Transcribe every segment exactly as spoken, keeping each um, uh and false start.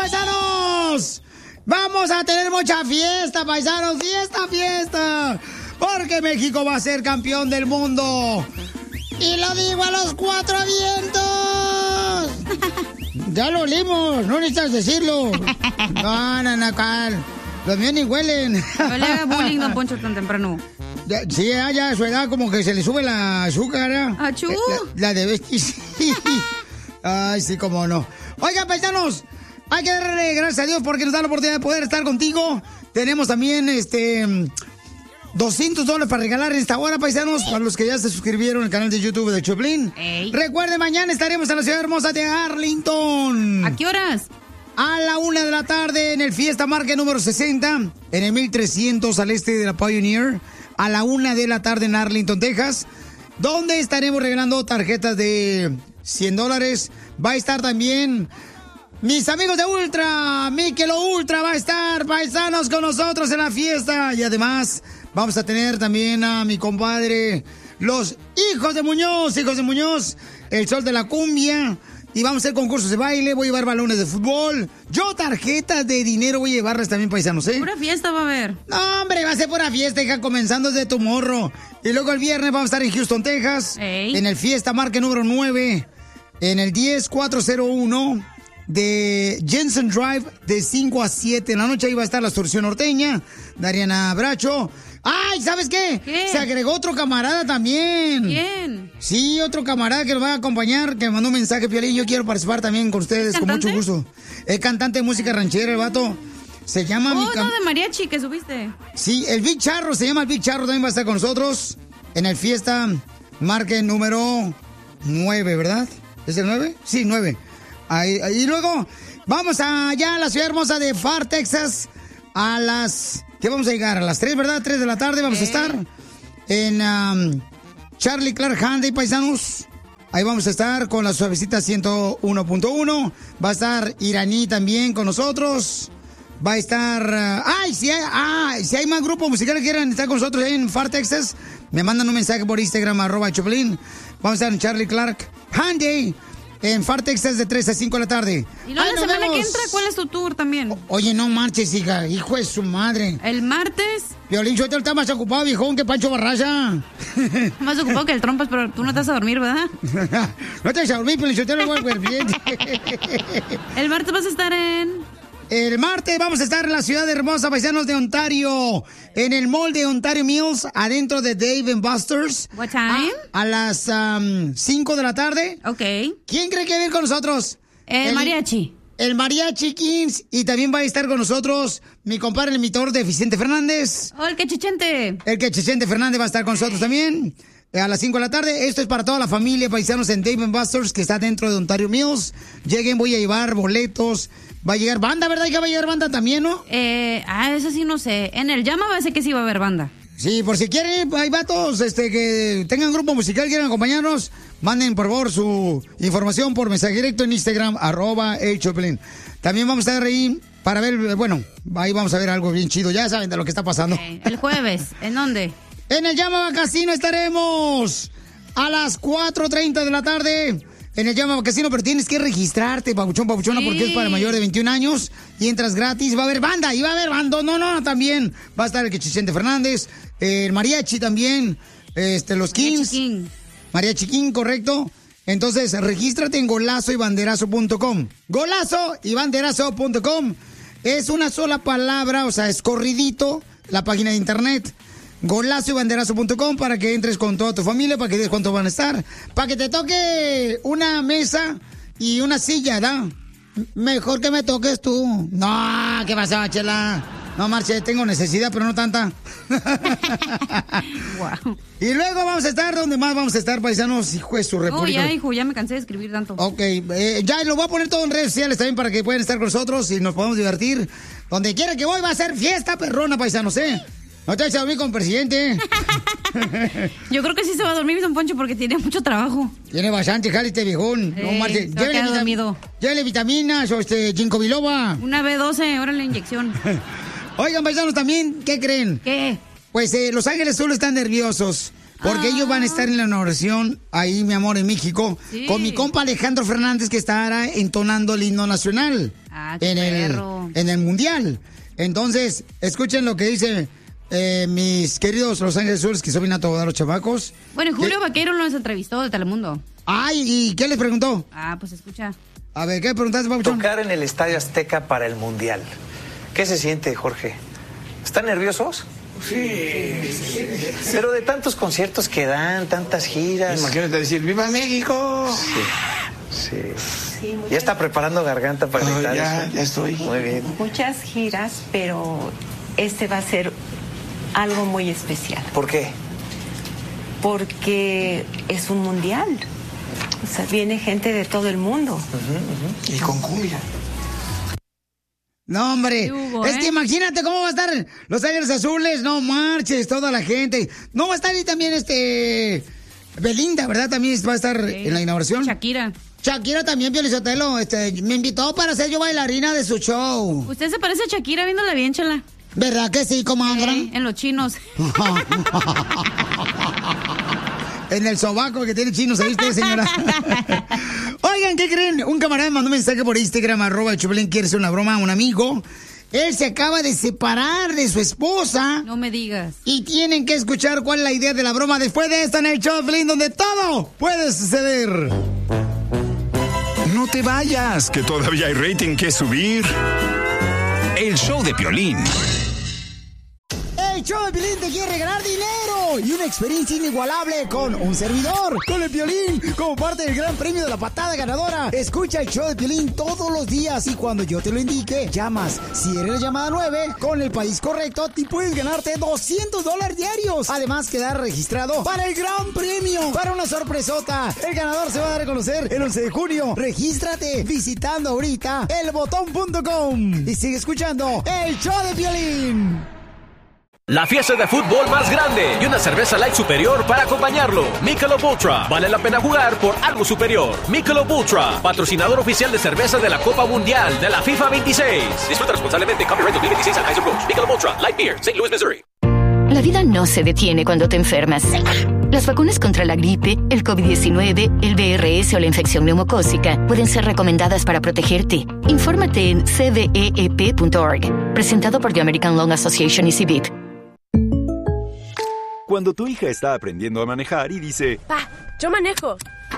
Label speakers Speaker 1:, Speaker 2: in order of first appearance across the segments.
Speaker 1: paisanos! Vamos a tener mucha fiesta, paisanos. Fiesta, fiesta. Porque México va a ser campeón del mundo. Y lo digo a los cuatro vientos. Ya lo olimos, no necesitas decirlo. No, no, no, cal. Los míos ni huelen.
Speaker 2: No le haga bullying, don Poncho, tan temprano.
Speaker 1: Ya, sí, ya, ya a su edad como que se le sube la azúcar. ¿eh?
Speaker 2: ¡Achú!
Speaker 1: La, la de vestis. Ay, sí, cómo no. Oigan, paisanos, hay que darle gracias a Dios porque nos da la oportunidad de poder estar contigo. Tenemos también, este... doscientos dólares para regalar en esta hora, paisanos, para los que ya se suscribieron al canal de YouTube de Choplin. Ey. Recuerden, mañana estaremos en la ciudad hermosa de Arlington.
Speaker 2: ¿A qué horas?
Speaker 1: A la una de la tarde en el Fiesta Market número sesenta, en el mil trescientos al este de la Pioneer. A la una de la tarde en Arlington, Texas, donde estaremos regalando tarjetas de cien dólares. Va a estar también mis amigos de Ultra, Michelob Ultra va a estar, paisanos, con nosotros en la fiesta. Y además vamos a tener también a mi compadre, los hijos de Muñoz, hijos de Muñoz, el sol de la cumbia. Y vamos a hacer concursos de baile, voy a llevar balones de fútbol. Yo tarjetas de dinero voy a llevarles también, paisanos, ¿eh?
Speaker 2: Pura fiesta va a haber.
Speaker 1: No, hombre, va a ser pura fiesta, hija, comenzando desde tu morro. Y luego el viernes vamos a estar en Houston, Texas. Ey. En el Fiesta Market número nueve, en el diez cuatro cero uno de Jensen Drive, de cinco a siete en la noche. Ahí va a estar la Extorsión Norteña, Dariana Bracho. ¡Ay! ¿Sabes qué?
Speaker 2: ¿Qué?
Speaker 1: Se agregó otro camarada también.
Speaker 2: ¿Quién?
Speaker 1: Sí, otro camarada que nos va a acompañar, que me mandó un mensaje, Piolín. Yo quiero participar también con ustedes, con mucho gusto. Es cantante de música ranchera, el vato. Se llama...
Speaker 2: Oh,
Speaker 1: mi
Speaker 2: no, de mariachi que subiste.
Speaker 1: Sí, el Big Charro, se llama el Big Charro, también va a estar con nosotros en el Fiesta Market número nueve, ¿verdad? ¿Es el nueve? Sí, nueve. Ahí, ahí, y luego vamos allá a la ciudad hermosa de Far, Texas, a las... ¿Qué vamos a llegar? A las tres, ¿verdad? tres de la tarde vamos ¿Eh? a estar en um, Charlie Clark Hyundai, paisanos. Ahí vamos a estar con la suavecita ciento uno punto uno. Va a estar Iraní también con nosotros. Va a estar... Uh, ¡Ay! Si hay, ah, si hay más grupos musicales que quieran estar con nosotros ahí en Far, Texas, me mandan un mensaje por Instagram, arroba Choplin. Vamos a estar en Charlie Clark Hyundai, en Far, Texas, de tres a cinco de la tarde.
Speaker 2: Y luego la semana vemos. que entra, ¿cuál es tu tour también? O,
Speaker 1: oye, no marches, hija, hijo de su madre.
Speaker 2: ¿El martes?
Speaker 1: Piolín Sotelo está más ocupado, viejón, que Pancho Barraza.
Speaker 2: Más ocupado que el Trompas, pero tú no te vas a dormir, ¿verdad?
Speaker 1: No te vas a dormir, Piolín Sotelo, voy a ver bien.
Speaker 2: El martes vas a estar en...
Speaker 1: El martes vamos a estar en la ciudad hermosa, paisanos de Ontario, en el mall de Ontario Mills, adentro de Dave and Buster's.
Speaker 2: What time?
Speaker 1: A, a las um, cinco de la tarde.
Speaker 2: Ok.
Speaker 1: ¿Quién cree que va a ir con nosotros?
Speaker 2: El, el mariachi.
Speaker 1: El Mariachi Kings. Y también va a estar con nosotros mi compadre, el imitor de Vicente Fernández.
Speaker 2: Oh, el Quechichente.
Speaker 1: El Quechichente Fernández va a estar con nosotros también. A las cinco de la tarde. Esto es para toda la familia, paisanos en Dave and Buster's, que está dentro de Ontario Mills. Lleguen, voy a llevar boletos. Va a llegar banda, ¿verdad? Que va a llegar banda también, ¿no?
Speaker 2: Eh, ah, eso sí no sé. En el Llama va a ser que sí va a haber banda.
Speaker 1: Sí, por si quieren, hay vatos este, que tengan grupo musical, quieran acompañarnos, manden por favor su información por mensaje directo en Instagram, arroba el Choplin. También vamos a estar ahí para ver, bueno, ahí vamos a ver algo bien chido, ya saben de lo que está pasando.
Speaker 2: Okay. El jueves, ¿en dónde?
Speaker 1: En el Llama Casino estaremos a las cuatro treinta de la tarde. En el Llama Casino, pero tienes que registrarte, papuchón, papuchona, sí, porque es para mayor de veintiún años y entras gratis. Va a haber banda, y va a haber banda, no, no, también. Va a estar el Quechichente Fernández, el Mariachi también, este, los Kings.
Speaker 2: Mariachi King.
Speaker 1: Mariachi King, correcto. Entonces, regístrate en golazo y banderazo punto com. golazo y banderazo punto com. Es una sola palabra, o sea, es corridito la página de internet. golazo y banderazo punto com para que entres con toda tu familia, para que digas cuántos van a estar, para que te toque una mesa y una silla, ¿da? Mejor que me toques tú. No, ¿qué pasa, Chela? No, marche, tengo necesidad, pero no tanta.
Speaker 2: Wow.
Speaker 1: Y luego vamos a estar, ¿dónde más vamos a estar, paisanos? Hijo de su república.
Speaker 2: Oh, ya, hijo, ya me cansé de escribir tanto.
Speaker 1: Ok, eh, ya lo voy a poner todo en redes sociales también para que puedan estar con nosotros y nos podamos divertir. Donde quiera que voy va a ser fiesta perrona, paisanos, ¿eh? No te vas a dormir con el presidente.
Speaker 2: Yo creo que sí se va a dormir, don Poncho, porque tiene mucho trabajo.
Speaker 1: Tiene bastante, jale este viejón.
Speaker 2: Eh,
Speaker 1: no marche.
Speaker 2: se va a quedar
Speaker 1: Llévele,
Speaker 2: dormido.
Speaker 1: Llévele vitaminas o este ginkgo biloba.
Speaker 2: Una B doce, ahora la inyección.
Speaker 1: Oigan, paisanos, también, ¿qué creen?
Speaker 2: ¿Qué?
Speaker 1: Pues eh, Los Ángeles solo están nerviosos. Porque ah. ellos van a estar en la inauguración ahí, mi amor, en México, sí, con mi compa Alejandro Fernández, que estará entonando el himno nacional.
Speaker 2: Ah,
Speaker 1: en, el, en el Mundial. Entonces, escuchen lo que dice eh, mis queridos Los Ángeles Azules, que son bien a todos los chamacos.
Speaker 2: Bueno, Julio
Speaker 1: ¿Qué?
Speaker 2: Vaquero nos entrevistó de Telemundo.
Speaker 1: Ay, ¿y qué les preguntó?
Speaker 2: Ah, pues escucha.
Speaker 1: A ver, ¿qué preguntaste, Papuchón?
Speaker 3: Tocar en el Estadio Azteca para el Mundial. ¿Qué se siente, Jorge? ¿Están nerviosos?
Speaker 4: Sí.
Speaker 3: Pero de tantos conciertos que dan, tantas giras.
Speaker 4: Imagínate decir, ¡Viva México!
Speaker 3: Sí, sí. sí ¿Ya está preparando garganta para
Speaker 4: oh,
Speaker 3: gritar
Speaker 4: ya,
Speaker 3: eso?
Speaker 4: ya estoy.
Speaker 3: Muy bien.
Speaker 5: Muchas giras, pero este va a ser algo muy especial.
Speaker 3: ¿Por qué?
Speaker 5: Porque es un mundial. O sea, viene gente de todo el mundo.
Speaker 4: Uh-huh, uh-huh. Y con cumbia.
Speaker 1: No, hombre,
Speaker 2: hubo,
Speaker 1: es
Speaker 2: eh?
Speaker 1: que imagínate cómo va a estar Los Ángeles Azules, no marches, toda la gente. No va a estar ahí también este Belinda, ¿verdad? También va a estar sí. en la inauguración.
Speaker 2: Shakira.
Speaker 1: Shakira también, Pio Lizotelo, este, me invitó para ser yo bailarina de su show.
Speaker 2: Usted se parece a Shakira viéndola bien, chala.
Speaker 1: ¿Verdad que sí, comadre?
Speaker 2: Sí, en los chinos.
Speaker 1: En el sobaco que tiene chino, ¿sabes usted, señora? Oigan, ¿qué creen? Un camarada me mandó un mensaje por Instagram, arroba el Choplin, quiere hacer una broma a un amigo. Él se acaba de separar de su esposa.
Speaker 2: No me digas.
Speaker 1: Y tienen que escuchar cuál es la idea de la broma después de esta en el Choplin, donde todo puede suceder.
Speaker 6: No te vayas, que todavía hay rating que subir. El show de Piolín.
Speaker 1: El show de Piolín te quiere regalar dinero y una experiencia inigualable con un servidor, con el Piolín, como parte del gran premio de la patada ganadora. Escucha el show de Piolín todos los días y cuando yo te lo indique, llamas. Si eres la llamada nueve, con el país correcto, te puedes ganarte doscientos dólares diarios. Además, quedar registrado para el gran premio, para una sorpresota. El ganador se va a dar a conocer el once de junio. Regístrate visitando ahorita el botón punto com y sigue escuchando el show de Piolín.
Speaker 7: La fiesta de fútbol más grande y una cerveza light superior para acompañarlo. Michelob Ultra. Vale la pena jugar por algo superior. Michelob Ultra, patrocinador oficial de cerveza de la Copa Mundial de la FIFA veintiséis. Disfruta responsablemente. Copyright dos mil veintiséis Anheuser-Busch. Michelob Ultra Light Beer, Saint Louis, Missouri.
Speaker 8: La vida no se detiene cuando te enfermas. Las vacunas contra la gripe, el COVID diecinueve, el V R S o la infección neumocócica pueden ser recomendadas para protegerte. Infórmate en c v e e p punto org. Presentado por The American Lung Association y C B I P.
Speaker 9: Cuando tu hija está aprendiendo a manejar y dice...
Speaker 10: Pa, yo manejo.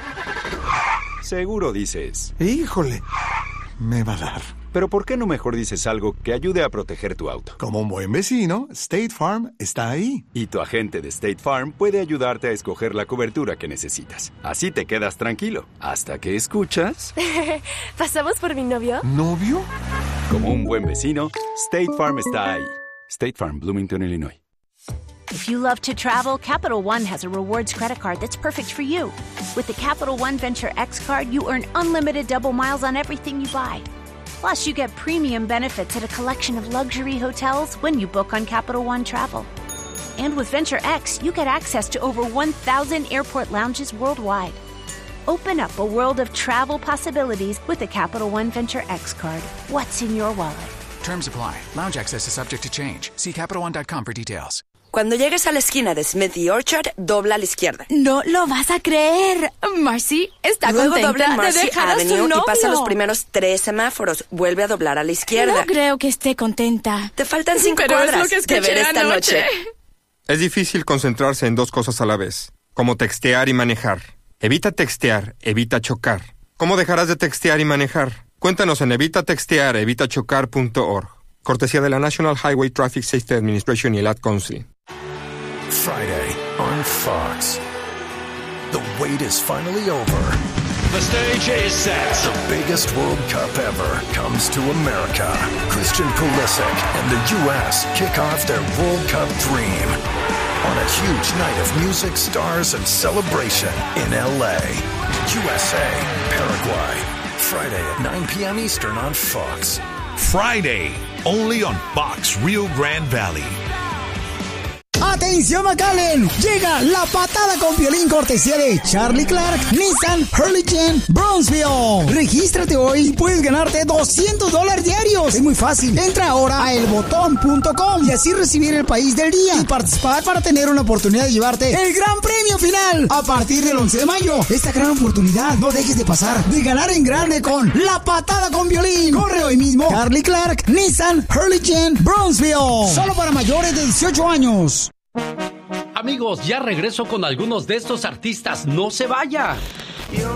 Speaker 9: Seguro dices...
Speaker 11: Híjole, me va a dar.
Speaker 9: Pero ¿por qué no mejor dices algo que ayude a proteger tu auto?
Speaker 11: Como un buen vecino, State Farm está ahí.
Speaker 9: Y tu agente de State Farm puede ayudarte a escoger la cobertura que necesitas. Así te quedas tranquilo, hasta que escuchas...
Speaker 10: ¿Pasamos por mi novio?
Speaker 11: ¿Novio?
Speaker 9: Como un buen vecino, State Farm está ahí. State Farm, Bloomington, Illinois.
Speaker 12: If you love to travel, Capital One has a rewards credit card that's perfect for you. With the Capital One Venture X card, you earn unlimited double miles on everything you buy. Plus, you get premium benefits at a collection of luxury hotels when you book on Capital One Travel. And with Venture X, you get access to over one thousand airport lounges worldwide. Open up a world of travel possibilities with the Capital One Venture X card. What's in your wallet?
Speaker 13: Terms apply. Lounge access is subject to change. See Capital One dot com for details.
Speaker 14: Cuando llegues a la esquina de Smith y Orchard, dobla a la izquierda.
Speaker 10: No lo vas a creer. Marcy está
Speaker 14: Luego
Speaker 10: contenta
Speaker 14: dobla en Marcy
Speaker 10: de dejar a su
Speaker 14: Avenue
Speaker 10: novio.
Speaker 14: y pasa los primeros tres semáforos. Vuelve a doblar a la izquierda.
Speaker 10: No creo que esté contenta.
Speaker 14: Te faltan cinco
Speaker 10: Pero
Speaker 14: cuadras
Speaker 10: es lo que
Speaker 14: de ver
Speaker 10: escuché
Speaker 14: esta
Speaker 10: anoche.
Speaker 14: noche.
Speaker 15: Es difícil concentrarse en dos cosas a la vez, como textear y manejar. Evita textear, evita chocar. ¿Cómo dejarás de textear y manejar? Cuéntanos en evita textear, evita chocar punto org. Cortesía de la National Highway Traffic Safety Administration y el Ad Council.
Speaker 16: Friday on Fox. The wait is finally over.
Speaker 17: The stage is set.
Speaker 16: The biggest World Cup ever comes to America. Christian Pulisic and the U S kick off their World Cup dream on a huge night of music, stars, and celebration in L A. U S A, Paraguay. Friday at nine p.m. Eastern on Fox.
Speaker 17: Friday, only on Fox Rio Grande Valley.
Speaker 1: ¡Atención, McAllen! Llega la patada con Piolín, cortesía de Charlie Clark, Nissan, Hurricane, Brownsville. Regístrate hoy y puedes ganarte doscientos dólares diarios. Es muy fácil. Entra ahora a el botón punto com y así recibir el país del día y participar para tener una oportunidad de llevarte el gran premio final a partir del once de mayo. Esta gran oportunidad no dejes de pasar, de ganar en grande con la patada con Piolín. Corre hoy mismo Charlie Clark, Nissan Hurricane Brownsville. Solo para mayores de dieciocho años.
Speaker 18: Amigos, ya regreso con algunos de estos artistas. No se vaya.